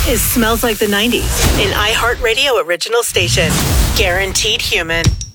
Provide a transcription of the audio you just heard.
is Smells Like the 90s, an iHeartRadio original station. Guaranteed human.